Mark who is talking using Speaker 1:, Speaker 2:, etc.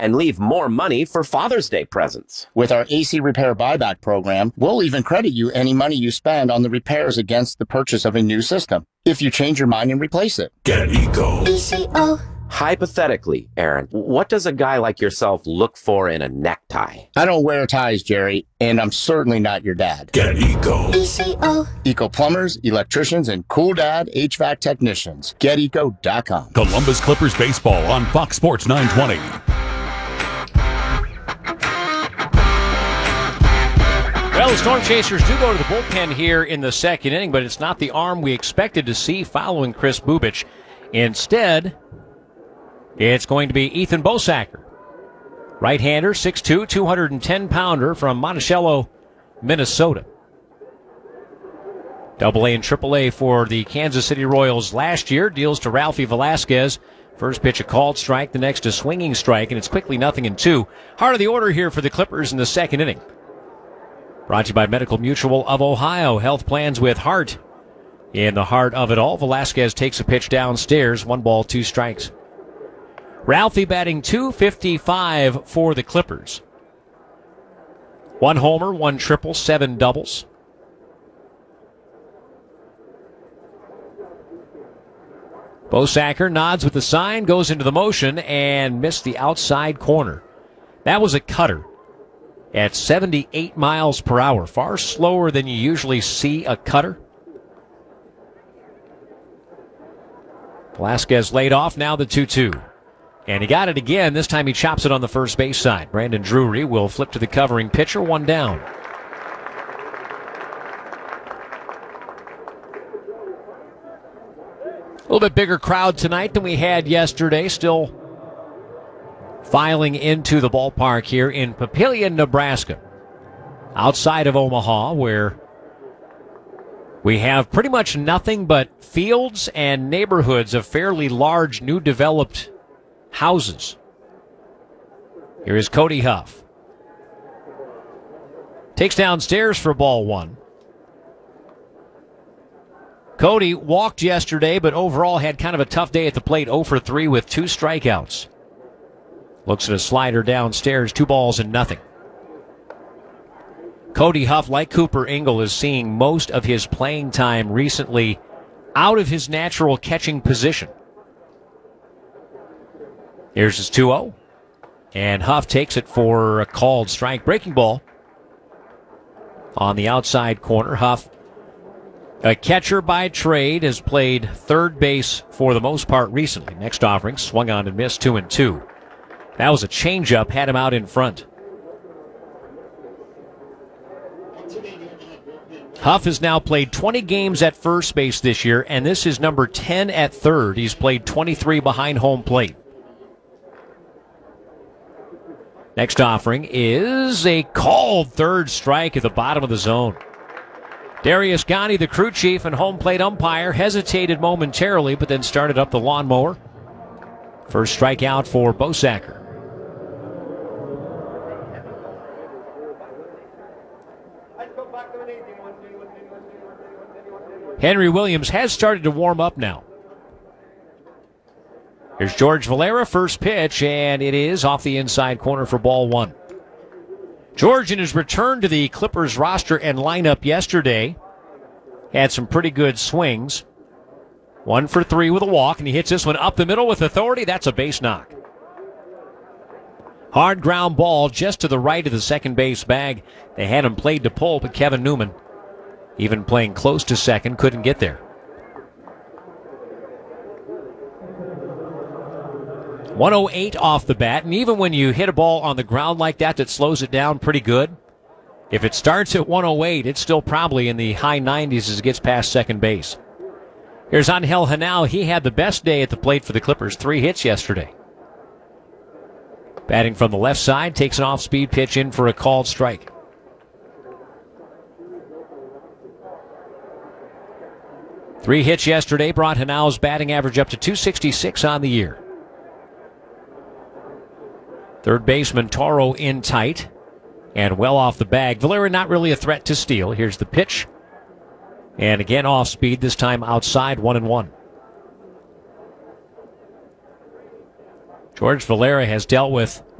Speaker 1: and leave more money for Father's Day presents.
Speaker 2: With our AC Repair Buyback program, we'll even credit you any money you spend on the repairs against the purchase of a new system, if you change your mind and replace it.
Speaker 3: Get Eco.
Speaker 4: ECO.
Speaker 1: Hypothetically, Aaron, what does a guy like yourself look for in a necktie?
Speaker 2: I don't wear ties, Jerry, and I'm certainly not your dad.
Speaker 3: Get Eco.
Speaker 4: ECO.
Speaker 2: Eco plumbers, electricians, and cool dad HVAC technicians. GetEco.com.
Speaker 3: Columbus Clippers baseball on Fox Sports 920.
Speaker 5: Well, the Storm Chasers do go to the bullpen here in the second inning, but it's not the arm we expected to see following Chris Bubich. Instead, it's going to be Ethan Bosacker. Right-hander, 6'2", 210-pounder from Monticello, Minnesota. AA and AAA for the Kansas City Royals last year. Deals to Ralphie Velasquez. First pitch a called strike, the next a swinging strike, and it's quickly 0-2. Heart of the order here for the Clippers in the second inning. Brought to you by Medical Mutual of Ohio. Health plans with heart. In the heart of it all, Velasquez takes a pitch downstairs. 1 ball, 2 strikes. Ralphie batting .255 for the Clippers. 1 homer, 1 triple, 7 doubles. Bosacker nods with the sign, goes into the motion, and missed the outside corner. That was a cutter at 78 miles per hour. Far slower than you usually see a cutter. Velasquez laid off, now the 2-2. And he got it again. This time he chops it on the first base side. Brandon Drury will flip to the covering pitcher, 1 down. A little bit bigger crowd tonight than we had yesterday. Still filing into the ballpark here in Papillion, Nebraska. Outside of Omaha, where we have pretty much nothing but fields and neighborhoods of fairly large, new developed houses. Here is Cody Huff. Takes downstairs for ball 1. Cody walked yesterday, but overall had kind of a tough day at the plate, 0 for 3 with 2 strikeouts. Looks at a slider downstairs, 2 balls and nothing. Cody Huff, like Cooper Ingle, is seeing most of his playing time recently out of his natural catching position. Here's his 2-0. And Huff takes it for a called strike. Breaking ball on the outside corner. Huff, a catcher by trade, has played third base for the most part recently. Next offering, swung on and missed, 2-2. That was a changeup, had him out in front. Huff has now played 20 games at first base this year, and this is number 10 at third. He's played 23 behind home plate. Next offering is a called third strike at the bottom of the zone. Darius Ghani, the crew chief and home plate umpire, hesitated momentarily, but then started up the lawnmower. First strikeout for Bosacker. Henry Williams has started to warm up now. Here's George Valera, first pitch, and it is off the inside corner for ball 1. George, in his return to the Clippers roster and lineup yesterday, had some pretty good swings. 1 for 3 with a walk, and he hits this one up the middle with authority. That's a base knock. Hard ground ball just to the right of the second base bag. They had him played to pull, but Kevin Newman, even playing close to second, couldn't get there. 108 off the bat, and even when you hit a ball on the ground like that slows it down pretty good, if it starts at 108, it's still probably in the high 90s as it gets past second base. Here's Angel Hanal. He had the best day at the plate for the Clippers, 3 hits yesterday. Batting from the left side, takes an off-speed pitch in for a called strike. Three hits yesterday brought Hanal's batting average up to .266 on the year. Third baseman Toro in tight and well off the bag. Valera not really a threat to steal. Here's the pitch. And again off speed, this time outside, 1-1. George Valera has dealt with